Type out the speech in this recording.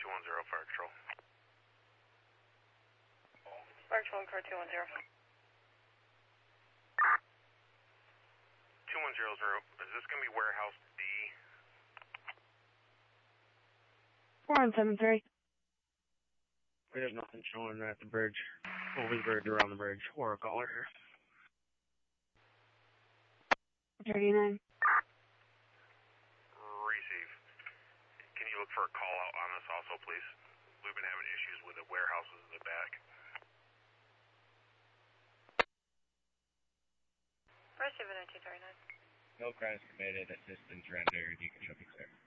210 Fire Patrol. Fire Patrol, car 210. 2100, is this going to be warehouse B? 4173. We have nothing showing at the bridge. Over the bridge, around the bridge. Or a caller here. 39. Receive. Can you look for a call out on us also, please? We've been having issues with the warehouses in the back. Receive 1939. No crimes committed. Assistance rendered. You can show me, sir.